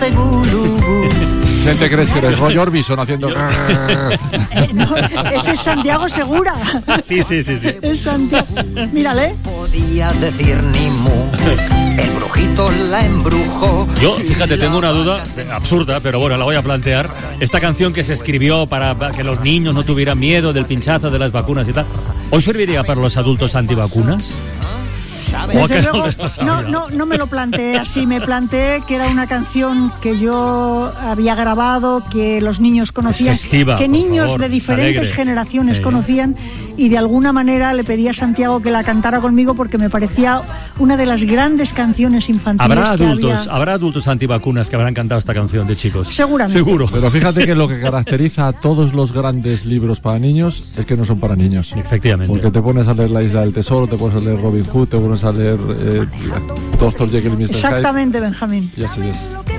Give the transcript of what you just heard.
de gulú. ¿Quién te crees que eres? Roy Orbison haciendo... No, ese es Santiago Segura. Sí. Es Santiago. Mírale. Podía decir ni mu. El brujito la embrujó. Yo, fíjate, tengo una duda absurda, pero bueno, la voy a plantear. Esta canción que se escribió para que los niños no tuvieran miedo del pinchazo de las vacunas y tal, ¿hoy serviría para los adultos antivacunas? Desde luego, no me lo planteé así, me planteé que era una canción que yo había grabado, que los niños conocían, festiva, que niños favor, de diferentes alegre. generaciones conocían, y de alguna manera le pedí a Santiago que la cantara conmigo porque me parecía una de las grandes canciones infantiles ¿Habrá adultos antivacunas que habrán cantado esta canción de chicos? Seguramente. Seguro. Pero fíjate que lo que caracteriza a todos los grandes libros para niños es que no son para niños. Efectivamente. Porque te pones a leer La Isla del Tesoro, te pones a leer Robin Hood, te pones a leer Dr. Jekyll y Mr. Hyde. Exactamente, Benjamín. Y así es.